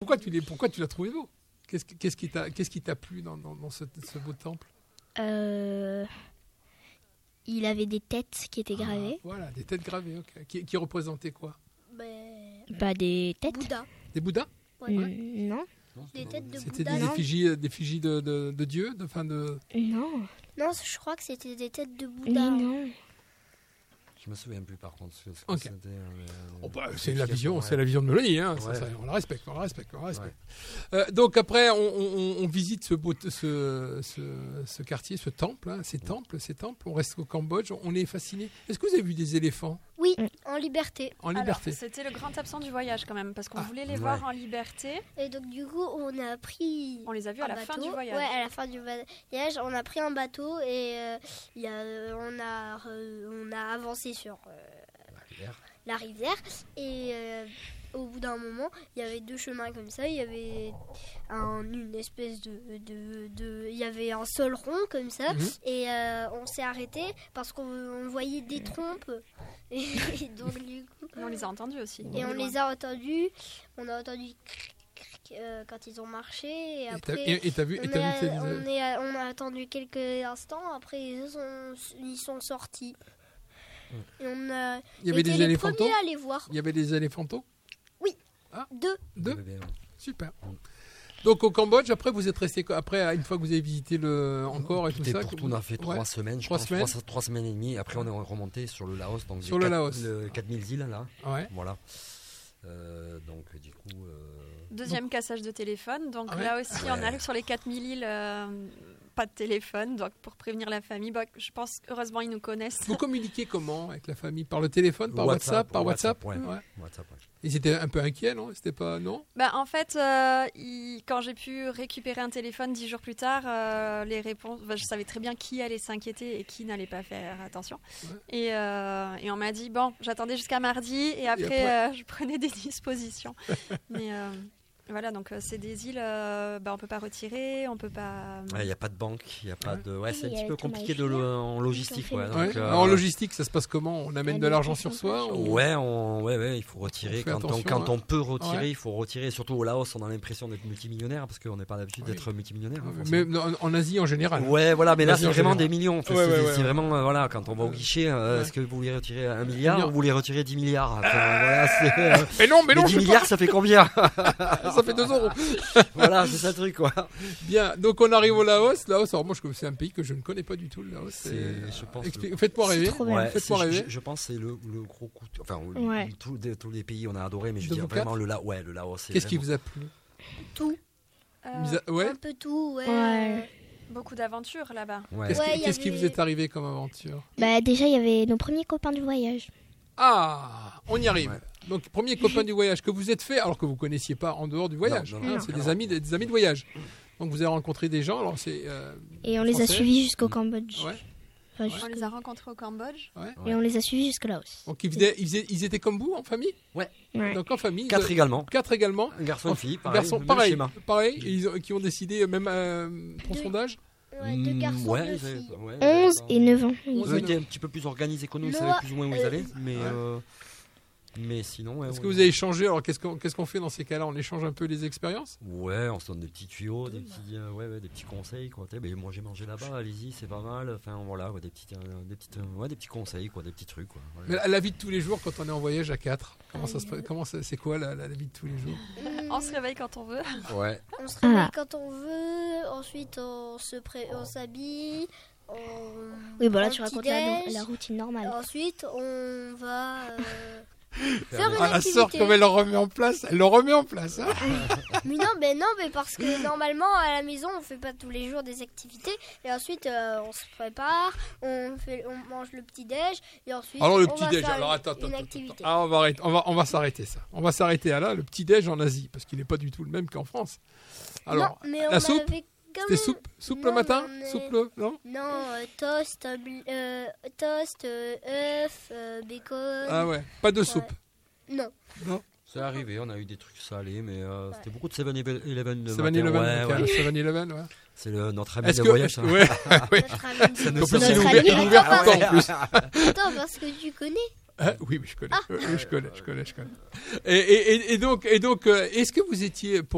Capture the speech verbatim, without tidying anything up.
pourquoi tu l'as, pourquoi tu l'as trouvé beau ? Qu'est-ce, qu'est-ce, qui t'a, qu'est-ce qui t'a plu dans, dans, dans ce, ce beau temple ? Euh, il avait des têtes qui étaient gravées. Ah, voilà, des têtes gravées, ok. Qui, qui représentaient quoi ? Ben, Bah, des têtes. Bouddha. Des Bouddhas ? Ouais. Mm, Non. Des têtes de C'était Bouddha. des Non. effigies, des effigies de, de, de Dieu, de, fin de... Non. Non, je crois que c'était des têtes de Oui, Bouddha. non. Je me souviens plus par contre. Ce que Ok. c'était, euh, Oh, bah, euh, c'est la vision, ouais. c'est la vision de Mélanie, hein. Ça, Ouais. ça, on la respecte, on la respecte, on la respecte. Euh, donc après, on, on, on visite ce, beau, ce, ce, ce quartier, ce temple, hein, ces temples, ces temples. On reste au Cambodge, on est fasciné. Est-ce que vous avez vu des éléphants Oui, Mm. en liberté. en Alors, liberté ? c'était le grand absent du voyage quand même, parce qu'on Ah, voulait les ouais. voir en liberté. Et donc du coup, on a pris On les a vus à un la bateau. fin du voyage. Ouais, à la fin du voyage, on a pris un bateau et euh, il y a, on a euh, on a avancé sur euh, La rivière. la rivière et euh, au bout d'un moment, il y avait deux chemins comme ça. Il y avait un, une espèce de, de, de, il y avait un sol rond comme ça. Mhm. Et euh, on s'est arrêté parce qu'on on voyait des trompes. Et, et donc du coup, On les a entendus aussi. et on les a entendus. On a entendu cric, cric, euh, quand ils ont marché. Et Et t'as, après, et, et t'as vu, et on, t'as est- vu que ça on, disait- est- on a attendu quelques instants. Après, ils sont, ils sont sortis. Et on a il y avait été des les éléphantaux premiers à les voir. Il y avait des éléphantaux Deux. Deux Le bébé, ouais. Super. Donc au Cambodge, après vous êtes resté quoi après une fois que vous avez visité le encore et tout Tout est ça pour que tout, vous- on a fait trois Ouais. semaines, je Trois pense, semaines. trois, trois semaines et demie. Après, on est remonté sur le Laos, donc Sur les le quatre- Laos. le quatre mille îles là. Ouais. Voilà. Euh, donc du coup, euh, Deuxième cassage de téléphone. Donc Ah ouais là aussi, Ouais. on arrive sur les quatre mille îles, euh, pas de téléphone. Donc pour prévenir la famille, bah, je pense heureusement ils nous connaissent. Vous communiquez comment avec la famille? Par le téléphone, par WhatsApp, WhatsApp, par WhatsApp, WhatsApp, ouais. Ouais. WhatsApp, ouais. Ils étaient un peu inquiets, non? C'était pas non? Bah, en fait, euh, il- quand j'ai pu récupérer un téléphone dix jours plus tard, euh, les réponses, bah, je savais très bien qui allait s'inquiéter et qui n'allait pas faire attention. Ouais. Et, euh, et on m'a dit, bon, j'attendais jusqu'à mardi et après, après euh, je prenais des dispositions. Mais euh, voilà, donc euh, c'est des îles, euh, bah, on peut pas retirer, on peut pas... Il n'y a pas de banque, il y a pas de. Ouais, c'est un Oui, petit avec peu Thomas compliqué et de le- Julien, en logistique. ils ont Ouais, fait donc, Ouais. euh, Alors, en logistique, ça se passe comment? On amène Ah, de des l'argent sur pourcentages. soi ou- Ouais, on, ouais, ouais, il faut retirer. On fait Quand, on, attention, quand hein. on peut retirer, Ouais. il faut retirer. Surtout au Laos, on a l'impression d'être multimillionnaire parce qu'on n'est pas l'habitude Oui. d'être multimillionnaire. hein, Mais forcément. en, en Asie en général. Ouais, voilà, mais là Vas-y, c'est en vraiment général. des millions. En fait. Ouais, c'est ouais, c'est ouais, ouais. vraiment, euh, voilà, quand on va au guichet, euh, Ouais. est-ce que vous voulez retirer un milliard milliard. ou vous voulez retirer dix milliards? Enfin, voilà, c'est, euh, Mais non, mais non, les je dix sais milliards, ça fait combien? pas. Ça fait deux euros. Voilà, c'est ça le truc, quoi. Bien, donc on arrive au Laos. Laos, alors moi je c'est un pays que je ne connais pas du tout, le Laos. C'est, C'est- je pense, Explique- le- Faites-moi C'est rêver. trop bien. Ouais, Faites-moi c'est- rêver. je, je pense que c'est le, le gros coup. de- Enfin, le- Ouais. tous, les, tous les pays, on a adoré, mais je De dis vous vraiment quatre le, La, ouais, le Laos. c'est Qu'est-ce qui vraiment- vous a plu? Tout. Euh, Mis à- Ouais. Un peu tout, ouais. Ouais. beaucoup d'aventures là-bas. Ouais. Qu'est-ce, Ouais, qui, il y qu'est-ce qui avait- vous est arrivé comme aventure? Bah, déjà, il y avait nos premiers copains du voyage. Ah, on y arrive. Ouais. Donc premier copain du voyage que vous êtes fait, alors que vous connaissiez pas en dehors du voyage. Non, non, hein, non. c'est des amis, des, des amis de voyage. Donc vous avez rencontré des gens. Alors c'est euh, Et on les a Français. suivis jusqu'au Cambodge. ouais. Enfin, On jusqu'au- les a rencontrés au Cambodge. Et on les a suivis jusqu'au Laos. Donc ils, faisaient- ils, faisaient- ils étaient comme vous en famille. Ouais. Donc en famille. Quatre ils- également. Quatre également. Un garçon, En- une fille, pareil. Garçons, même pareil, schéma. pareil. Et ils ont- qui ont décidé euh, même euh, tronçonnage. Ouais, deux Mm, garçons, ouais, deux ils avaient- filles. ouais, onze ils avaient- et neuf ans. Onze Eux et étaient un petit peu plus organisés que nous, ils Noah, savaient plus ou moins où ils euh, allaient. Mais, ouais. euh, mais sinon, ouais. Est-ce ouais, que vous ouais. avez échangé? Alors qu'est-ce qu'on, qu'est-ce qu'on fait dans ces cas-là? On échange un peu les expériences. Ouais, on se donne des petits tuyaux, des petits, euh, ouais, ouais, des petits conseils, quoi. Tu sais, ben, moi j'ai mangé là-bas, allez-y, c'est pas mal. Enfin voilà, ouais, des petits, euh, des petites, euh, ouais, des petits conseils, quoi, des petits trucs, quoi. Voilà. Mais la, la vie de tous les jours quand on est en voyage à quatre. Comment ça se passe? Comment ça, c'est quoi la, la, la vie de tous les jours? Mm, On se réveille quand on veut. Ouais. on se réveille Ah. quand on veut, ensuite on se pré- on s'habille, on Oui, bah là, prend tu le racontes la, petit-déj, la routine normale. ensuite on va euh, Faire faire des- une Ah, la sœur, activité. comme elle le remet en place, elle le remet en place. Hein. Mais non, mais non, mais parce que normalement à la maison on fait pas tous les jours des activités et ensuite euh, on se prépare, on fait, on mange le petit déj et ensuite Alors le on petit va déj. faire Alors une- attends, attends, une attends, activité. attends. Ah, on va arrêter, on va, on va s'arrêter ça. On va s'arrêter à là, le petit déj en Asie, parce qu'il n'est pas du tout le même qu'en France. Alors, non, mais on la soupe, avait quand c'était même- soupe, soupe Non, le matin, mais on est- soupe le, non? Non, euh, toast, euh, bl- euh, toast, euh, œuf, euh, bacon. Ah ouais, pas de soupe. Non. C'est arrivé, on a eu des trucs salés, mais euh, c'était beaucoup de seven eleven de seven matin. eleven, Ouais, ok, ouais. seven eleven, ouais. C'est le, notre ami Est-ce de que, voyage, ça. ouais, ouais. Notre ami Ça du- nous En plus, fait il est Notre ouvert, il est ami. ouvert Attends, tout le temps, en plus. Attends, parce que tu connais. Ah, oui, oui, je connais. Oui, je connais, je connais, je connais. Et, et, et- et donc, et donc, euh, est-ce que vous étiez pour